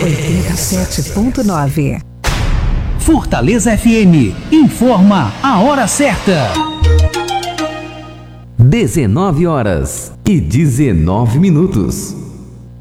87.9. Fortaleza FM informa a hora certa. 19h19.